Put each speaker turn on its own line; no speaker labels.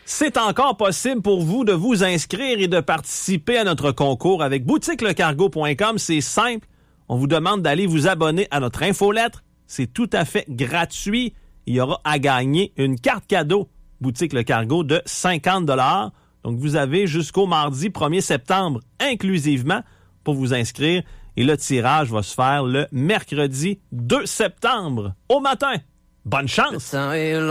C'est encore possible pour vous de vous inscrire et de participer à notre concours avec boutiquelecargo.com. C'est simple. On vous demande d'aller vous abonner à notre infolettre. C'est tout à fait gratuit. Il y aura à gagner une carte cadeau Boutique Le Cargo de 50 $. Donc, vous avez jusqu'au mardi 1er septembre inclusivement pour vous inscrire. Et le tirage va se faire le mercredi 2 septembre au matin. Bonne chance!